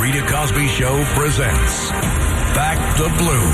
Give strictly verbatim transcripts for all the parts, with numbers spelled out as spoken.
Rita Cosby Show presents Back the Blue.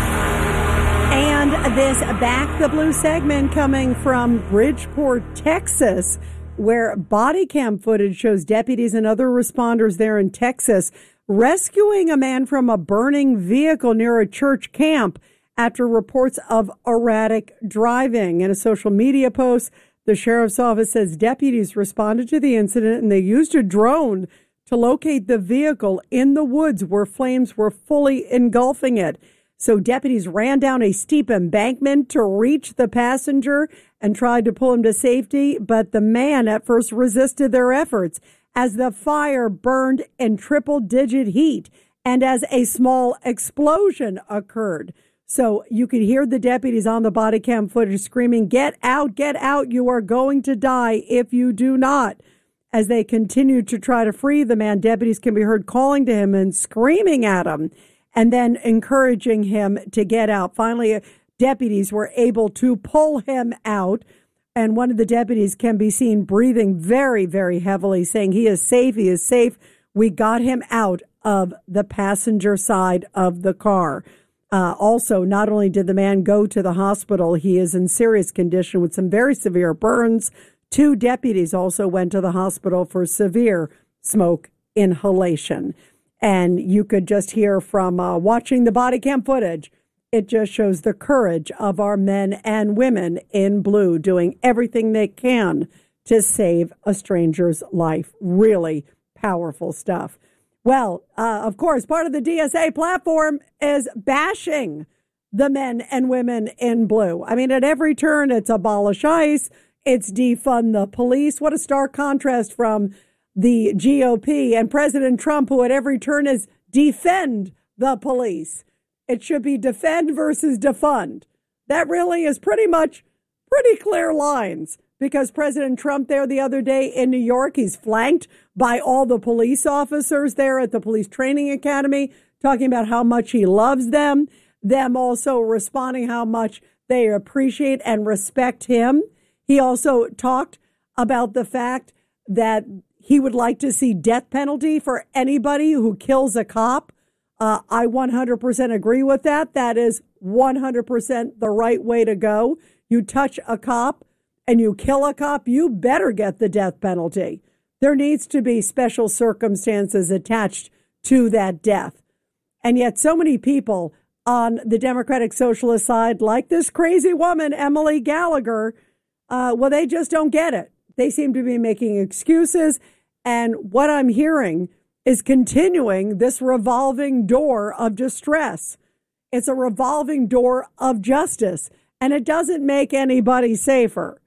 And this Back the Blue segment coming from Bridgeport, Texas, where body cam footage shows deputies and other responders there in Texas rescuing a man from a burning vehicle near a church camp after reports of erratic driving. In a social media post, the sheriff's office says deputies responded to the incident and they used a drone to locate the vehicle in the woods where flames were fully engulfing it. So deputies ran down a steep embankment to reach the passenger and tried to pull him to safety, but the man at first resisted their efforts as the fire burned in triple-digit heat and as a small explosion occurred. So you could hear the deputies on the body cam footage screaming, "Get out, get out, you are going to die if you do not." As they continued to try to free the man, deputies can be heard calling to him and screaming at him and then encouraging him to get out. Finally, deputies were able to pull him out, and one of the deputies can be seen breathing very, very heavily, saying he is safe, he is safe. We got him out of the passenger side of the car. Uh, also, not only did the man go to the hospital, he is in serious condition with some very severe burns. Two deputies also went to the hospital for severe smoke inhalation. And you could just hear from uh, watching the body cam footage, it just shows the courage of our men and women in blue doing everything they can to save a stranger's life. Really powerful stuff. Well, uh, of course, part of the D S A platform is bashing the men and women in blue. I mean, at every turn, it's abolish ICE, it's defund the police. What a stark contrast from the G O P and President Trump, who at every turn is defend the police. It should be defend versus defund. That really is pretty much pretty clear lines, because President Trump there the other day in New York, he's flanked by all the police officers there at the Police Training Academy, talking about how much he loves them, them also responding how much they appreciate and respect him. He also talked about the fact that he would like to see death penalty for anybody who kills a cop. Uh, I one hundred percent agree with that. That is one hundred percent the right way to go. You touch a cop and you kill a cop, you better get the death penalty. There needs to be special circumstances attached to that death. And yet so many people on the Democratic Socialist side, like this crazy woman, Emily Gallagher, uh, well, they just don't get it. They seem to be making excuses. And what I'm hearing is continuing this revolving door of distress. It's a revolving door of justice, and it doesn't make anybody safer.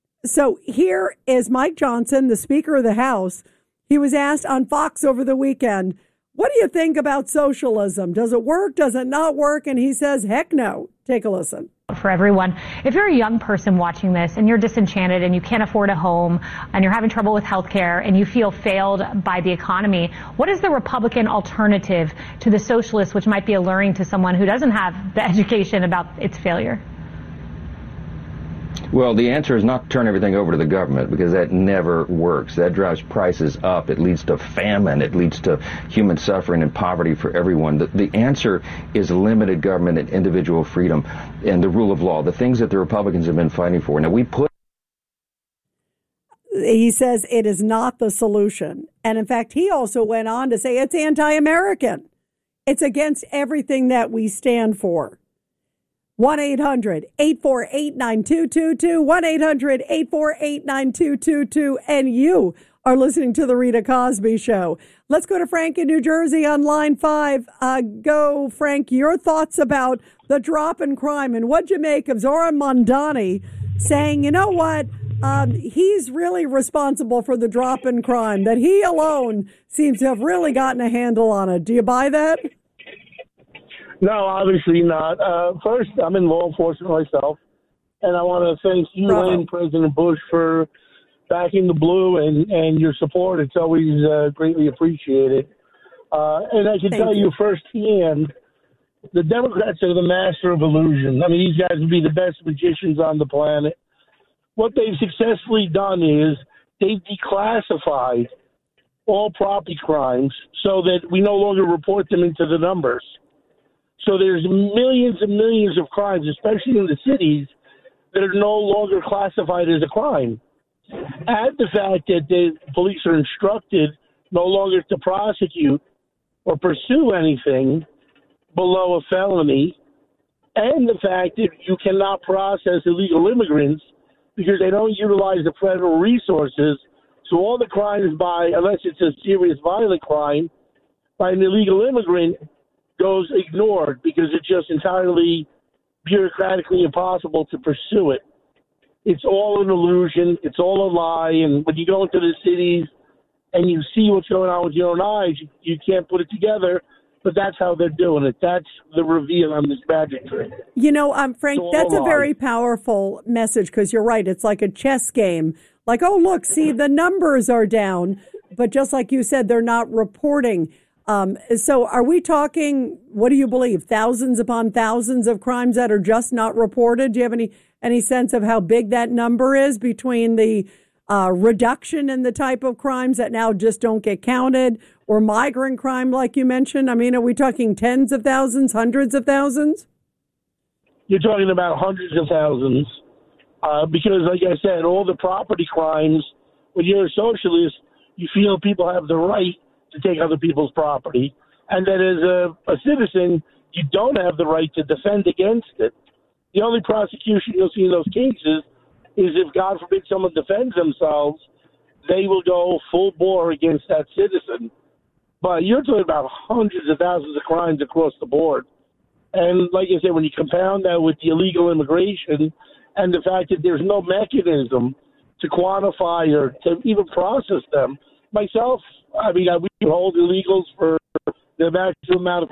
So here is Mike Johnson, the Speaker of the House. He was asked on Fox over the weekend, what do you think about socialism? Does it work? Does it not work? And he says, heck no. Take a listen. For everyone, if you're a young person watching this and you're disenchanted and you can't afford a home and you're having trouble with health care and you feel failed by the economy, what is the Republican alternative to the socialist, which might be alluring to someone who doesn't have the education about its failure? Well, the answer is not to turn everything over to the government, because that never works. That drives prices up. It leads to famine. It leads to human suffering and poverty for everyone. The, the answer is limited government and individual freedom and the rule of law, the things that the Republicans have been fighting for. Now, we put... He says it is not the solution. And in fact, he also went on to say it's anti-American. It's against everything that we stand for. one eight hundred eight four eight nine two two two, one eight hundred eight four eight nine two two two, and you are listening to The Rita Cosby Show. Let's go to Frank in New Jersey on line five. Uh, go, Frank, your thoughts about the drop in crime and what you make of Zohran Mamdani saying, you know what, um, he's really responsible for the drop in crime, that he alone seems to have really gotten a handle on it. Do you buy that? No, obviously not. Uh, first, I'm in law enforcement myself, and I want to thank you Bravo. and President Bush for backing the blue and, and your support. It's always uh, greatly appreciated. Uh, and I can thank tell you. you firsthand, the Democrats are the master of illusion. I mean, these guys would be the best magicians on the planet. What they've successfully done is they've declassified all property crimes so that we no longer report them into the numbers. So there's millions and millions of crimes, especially in the cities, that are no longer classified as a crime. Add the fact that the police are instructed no longer to prosecute or pursue anything below a felony, and the fact that you cannot process illegal immigrants because they don't utilize the federal resources. So all the crimes by, unless it's a serious violent crime, by an illegal immigrant goes ignored because it's just entirely bureaucratically impossible to pursue it. It's all an illusion. It's all a lie. And when you go into the cities and you see what's going on with your own eyes, you, you can't put it together. But that's how they're doing it. That's the reveal on this magic trick. You know, um, Frank, So that's a lie. very powerful message because you're right. It's like a chess game. Like, oh, look, see, the numbers are down. But just like you said, they're not reporting. Um, so are we talking, what do you believe, thousands upon thousands of crimes that are just not reported? Do you have any, any sense of how big that number is between the uh, reduction in the type of crimes that now just don't get counted or migrant crime, like you mentioned? I mean, are we talking tens of thousands, hundreds of thousands? You're talking about hundreds of thousands. Uh, because, like I said, all the property crimes, when you're a socialist, you feel people have the right to take other people's property, and that as a, a citizen, you don't have the right to defend against it. The only prosecution you'll see in those cases is if, God forbid, someone defends themselves, they will go full bore against that citizen. But you're talking about hundreds of thousands of crimes across the board. And like I said, when you compound that with the illegal immigration and the fact that there's no mechanism to quantify or to even process them, myself, I mean, I, we hold illegals for the maximum amount of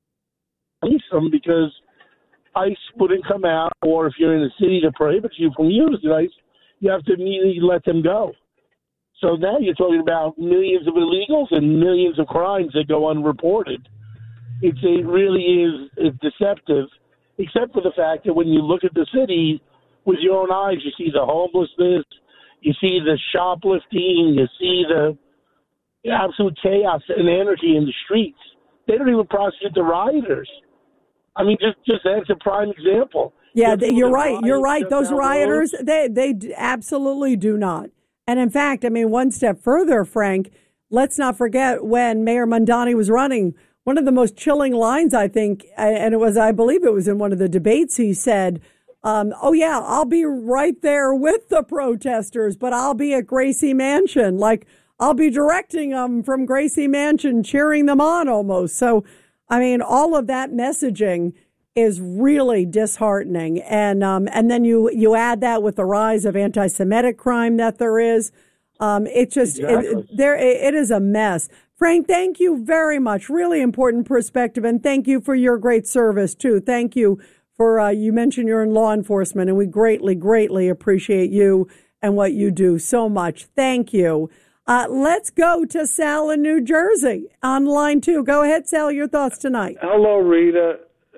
time because ICE wouldn't come out, or if you're in a city that prohibits you from using ICE, you have to immediately let them go. So now you're talking about millions of illegals and millions of crimes that go unreported. It's, it really is it's deceptive, except for the fact that when you look at the city with your own eyes, you see the homelessness, you see the shoplifting, you see the absolute chaos and anarchy in the streets. They don't even prosecute the rioters. I mean, just just that's a prime example. Yeah, You're, you're right. You're right. shut Those down rioters, roads. they they d- absolutely do not. And in fact, I mean, one step further, Frank, let's not forget when Mayor Mamdani was running, one of the most chilling lines, I think, and it was, I believe it was in one of the debates, he said, um, oh, yeah, I'll be right there with the protesters, but I'll be at Gracie Mansion. Like, I'll be directing them from Gracie Mansion, cheering them on almost. So, I mean, all of that messaging is really disheartening. And um, and then you, you add that with the rise of anti-Semitic crime that there is. Um, it just, Exactly. it, there, it is a mess. Frank, thank you very much. Really important perspective. And thank you for your great service, too. Thank you for, uh, you mentioned you're in law enforcement, and we greatly, greatly appreciate you and what you do so much. Thank you. Uh, let's go to Sal in New Jersey on line two. Go ahead, Sal, your thoughts tonight. Hello, Rita.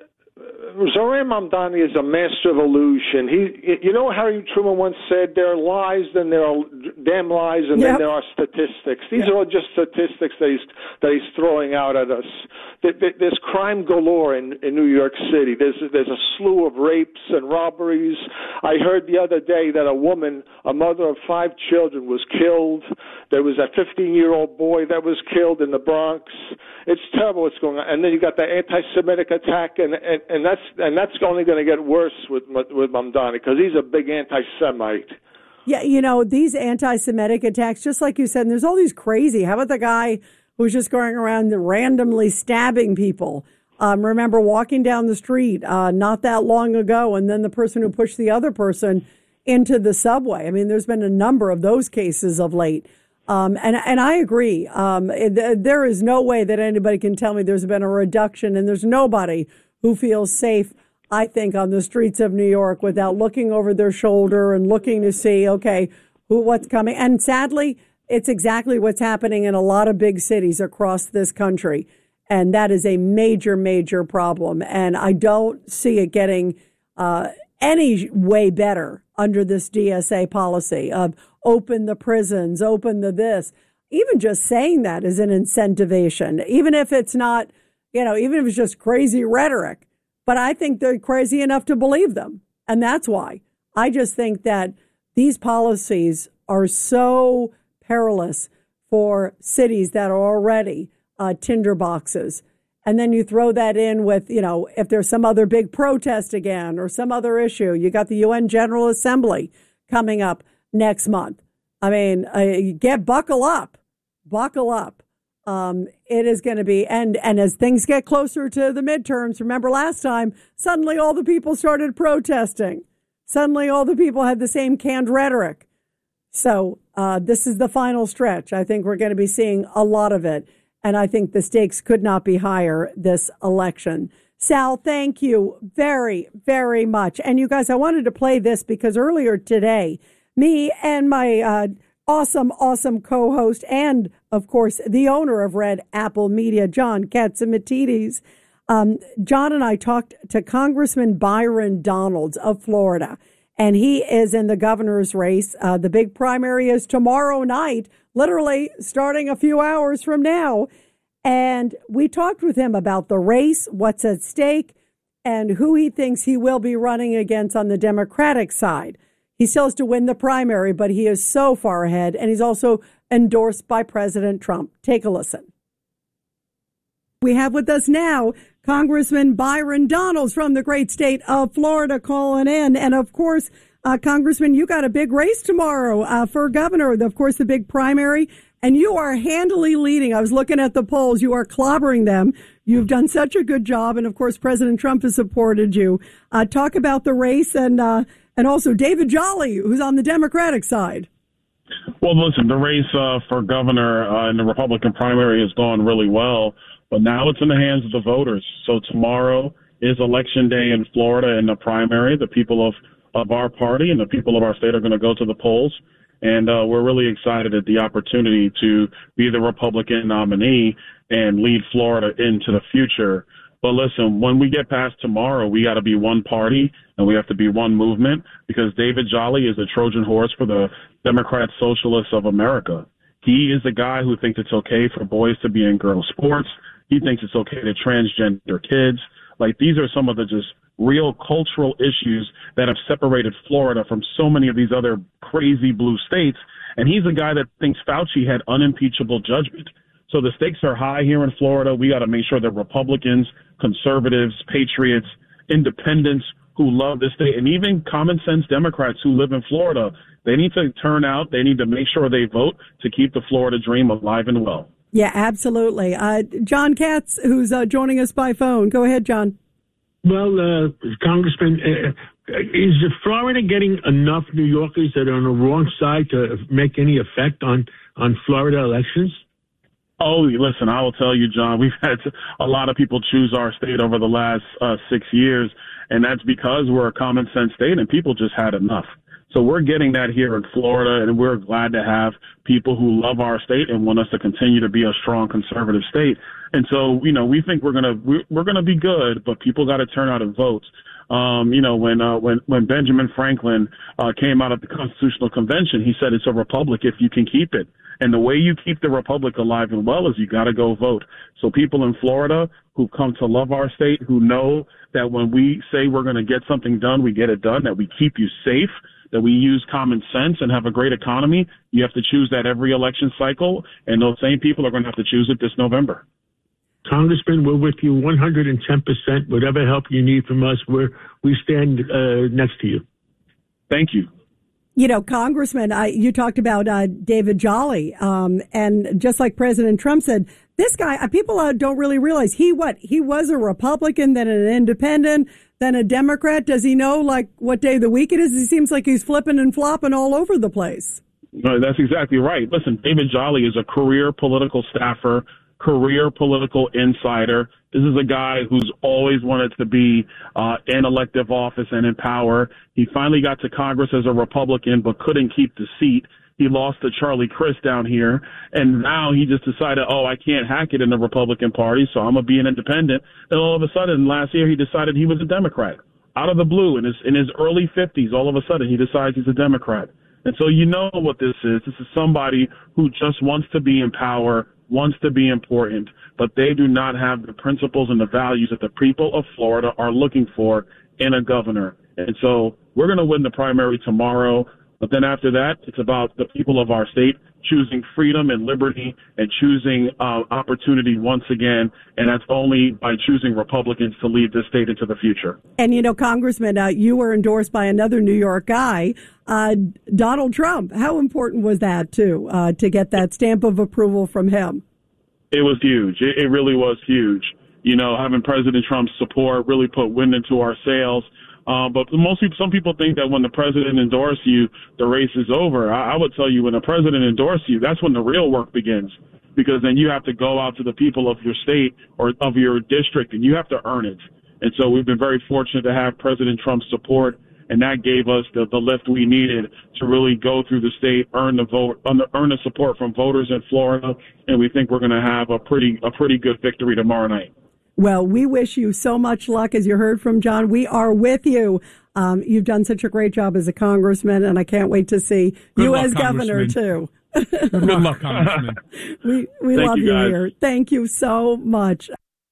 Zohran Mamdani is a master of illusion. He, you know, Harry Truman once said, "There are lies, then there are damn lies, and Yep. then there are statistics." These Yep. are all just statistics that he's that he's throwing out at us. There's crime galore in, in New York City. There's there's a slew of rapes and robberies. I heard the other day that a woman, a mother of five children, was killed. There was a fifteen-year-old boy that was killed in the Bronx. It's terrible what's going on. And then you got the anti-Semitic attack, and and, and that's and that's only going to get worse with with Mamdani because he's a big anti-Semite. Yeah, you know, these anti-Semitic attacks, just like you said, and there's all these crazy. How about the guy who's just going around randomly stabbing people? Um, remember walking down the street uh, not that long ago, and then the person who pushed the other person into the subway. I mean, there's been a number of those cases of late. Um, and, and I agree. Um, it, there is no way that anybody can tell me there's been a reduction, and there's nobody who feels safe, I think, on the streets of New York without looking over their shoulder and looking to see, okay, who, what's coming. And sadly, it's exactly what's happening in a lot of big cities across this country. And that is a major, major problem. And I don't see it getting uh, any way better under this D S A policy of open the prisons, open the this. even just saying that is an incentivization, even if it's not, you know, even if it's just crazy rhetoric. But I think they're crazy enough to believe them. And that's why I just think that these policies are so perilous for cities that are already uh, tinderboxes. And then you throw that in with, you know, if there's some other big protest again or some other issue. You got the U N General Assembly coming up next month. I mean, uh, get buckle up, buckle up. Um, it is going to be, and, and as things get closer to the midterms, remember last time, suddenly all the people started protesting. Suddenly all the people had the same canned rhetoric. So uh, this is the final stretch. I think we're going to be seeing a lot of it. And I think the stakes could not be higher this election. Sal, thank you very, very much. And you guys, I wanted to play this because earlier today, me and my uh, awesome, awesome co-host and, of course, the owner of Red Apple Media, John Catsimatidis, um, John and I talked to Congressman Byron Donalds of Florida. And he is in the governor's race. Uh, the big primary is tomorrow night, literally starting a few hours from now. And we talked with him about the race, what's at stake, and who he thinks he will be running against on the Democratic side. He still has to win the primary, but he is so far ahead. And he's also endorsed by President Trump. Take a listen. We have with us now Congressman Byron Donalds from the great state of Florida calling in. And, of course, uh, Congressman, you got a big race tomorrow uh, for governor, of course, the big primary. And you are handily leading. I was looking at the polls. You are clobbering them. You've done such a good job. And, of course, President Trump has supported you. Uh, talk about the race and uh, and also David Jolly, who's on the Democratic side. Well, listen, the race uh, for governor uh, in the Republican primary has gone really well. But now it's in the hands of the voters. So tomorrow is election day in Florida in the primary. The people of, of our party and the people of our state are going to go to the polls. And uh, we're really excited at the opportunity to be the Republican nominee and lead Florida into the future. But listen, when we get past tomorrow, we got to be one party and we have to be one movement because David Jolly is a Trojan horse for the Democrat Socialists of America. He is the guy who thinks it's okay for boys to be in girls' sports. He thinks it's okay to transgender kids. Like, these are some of the just real cultural issues that have separated Florida from so many of these other crazy blue states. And he's the guy that thinks Fauci had unimpeachable judgment. So the stakes are high here in Florida. We got to make sure that Republicans, conservatives, patriots, independents who love this state, and even common sense Democrats who live in Florida, they need to turn out. They need to make sure they vote to keep the Florida dream alive and well. Yeah, absolutely. Uh, John Katz, who's uh, joining us by phone. Go ahead, John. Well, uh, Congressman, uh, is Florida getting enough New Yorkers that are on the wrong side to make any effect on, on Florida elections? Oh, listen, I will tell you, John, we've had a lot of people choose our state over the last uh, six years, and that's because we're a common sense state and people just had enough. So we're getting that here in Florida, and we're glad to have people who love our state and want us to continue to be a strong conservative state. And so, you know, we think we're gonna we're, we're gonna be good, but people got to turn out and vote. Um, you know, when uh, when when Benjamin Franklin uh, came out of the Constitutional Convention, he said it's a republic if you can keep it. And the way you keep the republic alive and well is you got to go vote. So people in Florida who come to love our state, who know that when we say we're going to get something done, we get it done, that we keep you safe, that we use common sense and have a great economy, you have to choose that every election cycle. And those same people are going to have to choose it this November. Congressman, we're with you one hundred ten percent. Whatever help you need from us, we're, we stand uh, next to you. Thank you. You know, Congressman, I, you talked about uh, David Jolly, um, and just like President Trump said, this guy, uh, people uh, don't really realize he what he was a Republican, then an independent, then a Democrat. Does he know like what day of the week it is? He seems like he's flipping and flopping all over the place. No, that's exactly right. Listen, David Jolly is a career political staffer, career political insider. This is a guy who's always wanted to be uh, in elective office and in power. He finally got to Congress as a Republican, but couldn't keep the seat. He lost to Charlie Crist down here, and now he just decided, oh, I can't hack it in the Republican Party, so I'm going to be an independent. And all of a sudden, last year, he decided he was a Democrat. Out of the blue, in his in his early fifties, all of a sudden, he decides he's a Democrat. And so you know what this is. This is somebody who just wants to be in power, wants to be important, but they do not have the principles and the values that the people of Florida are looking for in a governor. And so we're going to win the primary tomorrow. But then after that, it's about the people of our state choosing freedom and liberty and choosing uh, opportunity once again. And that's only by choosing Republicans to lead this state into the future. And, you know, Congressman, uh, you were endorsed by another New York guy, uh, Donald Trump. How important was that, too, uh, to get that stamp of approval from him? It was huge. It, it really was huge. You know, having President Trump's support really put wind into our sails. Uh, but most people, some people think that when the president endorses you, the race is over. I, I would tell you when the president endorses you, that's when the real work begins, because then you have to go out to the people of your state or of your district, and you have to earn it. And so we've been very fortunate to have President Trump's support, and that gave us the, the lift we needed to really go through the state, earn the vote, earn the support from voters in Florida, and we think we're going to have a pretty a pretty good victory tomorrow night. Well, we wish you so much luck. As you heard from John, we are with you. Um, you've done such a great job as a congressman, and I can't wait to see Good you luck, as governor, too. Good luck, Congressman. we we Thank love you, you guys. here. Thank you so much.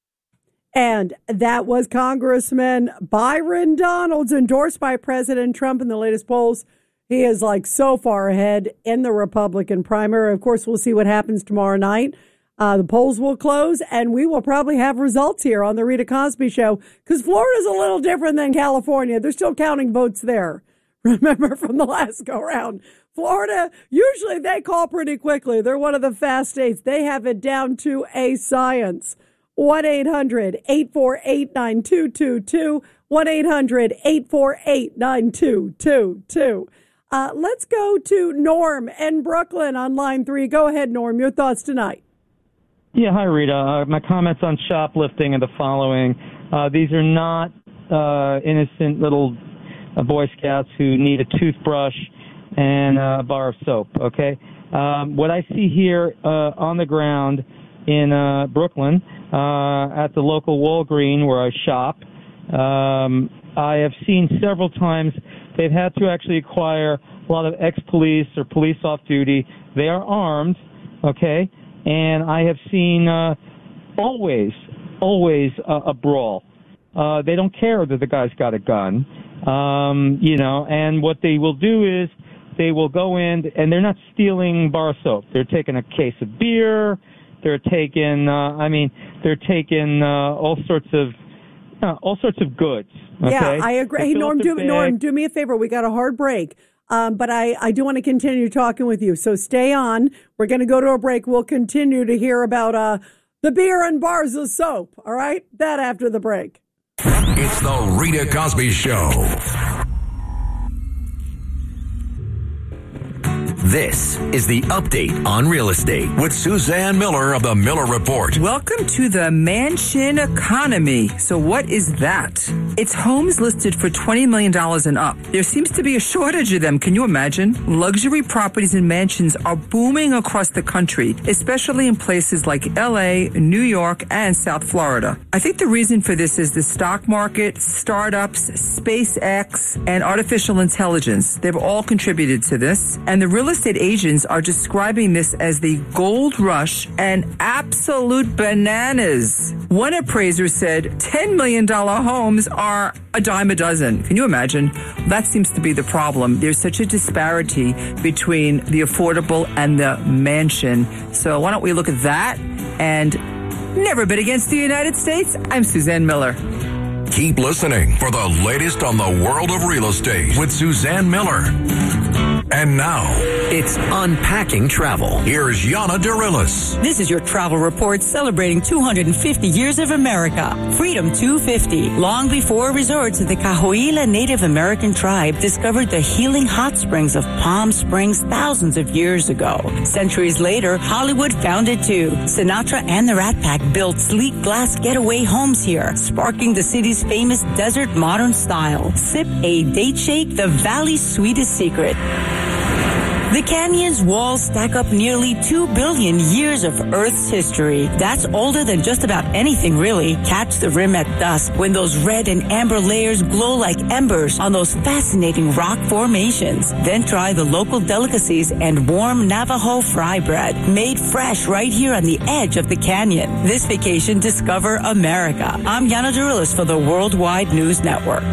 And that was Congressman Byron Donalds, endorsed by President Trump in the latest polls. He is like so far ahead in the Republican primary. Of course, we'll see what happens tomorrow night. Uh, the polls will close, and we will probably have results here on the Rita Cosby Show, because Florida's a little different than California. They're still counting votes there. Remember from the last go-round. Florida, usually they call pretty quickly. They're one of the fast states. They have it down to a science. one eight hundred eight four eight nine two two two. one eight hundred eight four eight nine two two two. Uh, let's go to Norm in Brooklyn on line three. Go ahead, Norm. Your thoughts tonight. Yeah, hi, Rita. Uh, my comments on shoplifting are the following. Uh, these are not uh, innocent little uh, Boy Scouts who need a toothbrush and uh, a bar of soap, okay? Um, what I see here uh, on the ground in uh, Brooklyn uh, at the local Walgreen where I shop, um, I have seen several times they've had to actually acquire a lot of ex-police or police off-duty. They are armed, okay? And I have seen uh, always, always uh, a brawl. Uh, they don't care that the guy's got a gun, um, you know, and what they will do is they will go in, and they're not stealing bar soap. They're taking a case of beer. They're taking, uh, I mean, they're taking uh, all sorts of, uh, all sorts of goods. Okay? Yeah, I agree. Hey, Norm, do, Norm, do me a favor. We got a hard break. Um, but I, I do want to continue talking with you. So stay on. We're going to go to a break. We'll continue to hear about uh, the beer and bars of soap. All right? That after the break. It's the Rita Cosby Show. This is the Update on Real Estate with Suzanne Miller of the Miller Report. Welcome to the mansion economy. So what is that? It's homes listed for twenty million dollars and up. There seems to be a shortage of them. Can you imagine? Luxury properties and mansions are booming across the country, especially in places like L A, New York, and South Florida. I think the reason for this is the stock market, startups, SpaceX, and artificial intelligence. They've all contributed to this. And the real estate agents are describing this as the gold rush and absolute bananas. One appraiser said ten million dollars homes are a dime a dozen. Can you imagine? That seems to be the problem. There's such a disparity between the affordable and the mansion. So why don't we look at that and never bid against the United States? I'm Suzanne Miller. Keep listening for the latest on the world of real estate with Suzanne Miller. And now, it's Unpacking Travel. Here's Yana Darilis. This is your travel report celebrating two hundred fifty years of America. Freedom two fifty. Long before resorts, the Cahuilla Native American tribe discovered the healing hot springs of Palm Springs thousands of years ago. Centuries later, Hollywood found it too. Sinatra and the Rat Pack built sleek glass getaway homes here, sparking the city's famous desert modern style. Sip a date shake, the Valley's sweetest secret. The canyon's walls stack up nearly two billion years of Earth's history. That's older than just about anything, really. Catch the rim at dusk when those red and amber layers glow like embers on those fascinating rock formations. Then try the local delicacies and warm Navajo fry bread, made fresh right here on the edge of the canyon. This vacation, discover America. I'm Yana Durilis for the Worldwide News Network.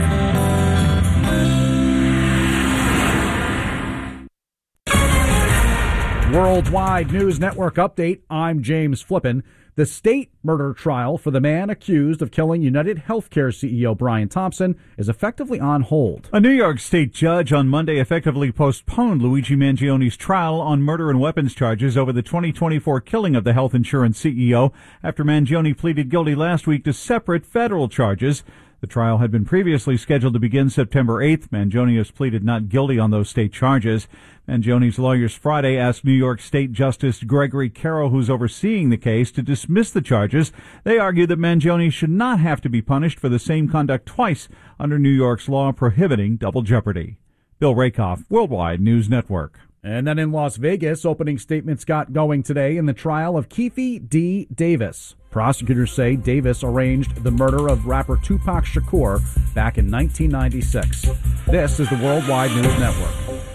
Worldwide News Network update. I'm James Flippin. The state murder trial for the man accused of killing United Healthcare C E O Brian Thompson is effectively on hold. A New York State judge on Monday effectively postponed Luigi Mangioni's trial on murder and weapons charges over the twenty twenty-four killing of the health insurance C E O after Mangioni pleaded guilty last week to separate federal charges. The trial had been previously scheduled to begin September eighth. Mangioni has pleaded not guilty on those state charges. Mangioni's lawyers Friday asked New York State Justice Gregory Caro, who's overseeing the case, to dismiss the charges. They argue that Mangioni should not have to be punished for the same conduct twice under New York's law prohibiting double jeopardy. Bill Rakoff, Worldwide News Network. And then in Las Vegas, opening statements got going today in the trial of Keefe D. Davis. Prosecutors say Davis arranged the murder of rapper Tupac Shakur back in nineteen ninety-six. This is the Worldwide News Network.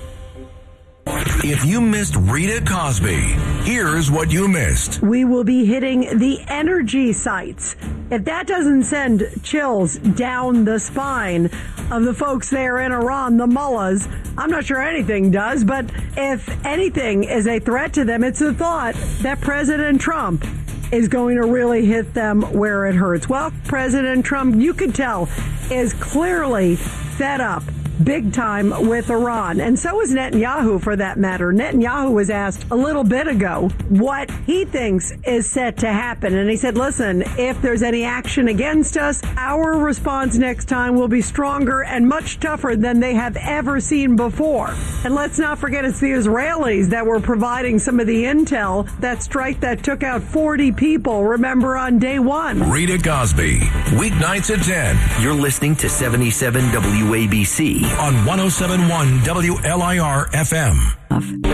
If you missed Rita Cosby, here's what you missed. We will be hitting the energy sites. If that doesn't send chills down the spine of the folks there in Iran, the mullahs, I'm not sure anything does, but if anything is a threat to them, it's the thought that President Trump is going to really hit them where it hurts. Well, President Trump, you could tell, is clearly fed up big time with Iran. And so is Netanyahu, for that matter. Netanyahu was asked a little bit ago what he thinks is set to happen. And he said, listen, if there's any action against us, our response next time will be stronger and much tougher than they have ever seen before. And let's not forget, it's the Israelis that were providing some of the intel, that strike that took out forty people, remember, on day one. Rita Cosby, weeknights at ten. You're listening to seventy-seven W A B C. On one oh seven point one W L I R F M.